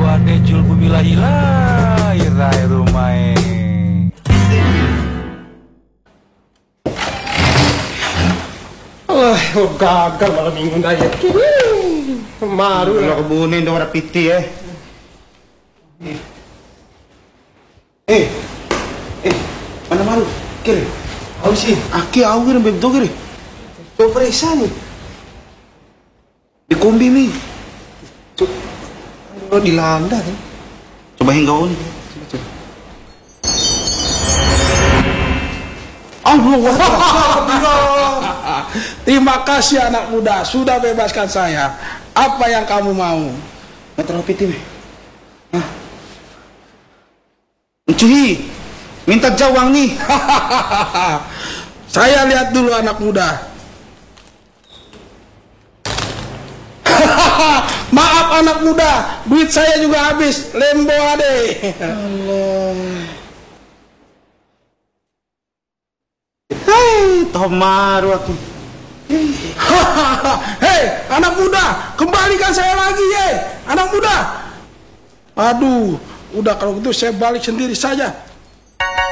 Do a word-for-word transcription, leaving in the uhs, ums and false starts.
wadai jul bubila ila irai rumai. Wah, gagal malam minggu daya. Maru Kalau kebunin dong ada piti eh. Eh, eh, mana malu? Kiri, Au sih, aki aku kira bebdo kiri. coba periksa nih. Di kombi mi. Oh, dilanda kan? Coba hinggau nih. Coba coba. Allah, Terima kasih anak muda sudah bebaskan saya. Apa yang kamu mau? nggak terlalu piti mi. Hah? Cuhi, minta jawang nih. Saya lihat dulu anak muda. Maaf anak muda, duit saya juga habis. Lembo ade. Allah. Hei, tomaru aku. Hei, anak muda, kembalikan saya lagi ye. Anak muda. Aduh, udah kalau gitu saya balik sendiri saja.